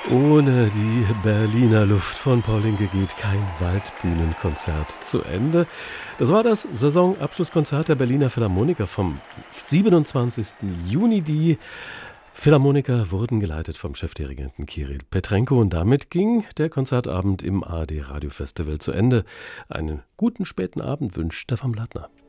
Ohne die Berliner Luft von Paulinke geht kein Waldbühnenkonzert zu Ende. Das war das Saisonabschlusskonzert der Berliner Philharmoniker vom 27. Juni. Die Philharmoniker wurden geleitet vom Chefdirigenten Kirill Petrenko und damit ging der Konzertabend im ARD Radio Festival zu Ende. Einen guten späten Abend wünscht Stefan Blattner.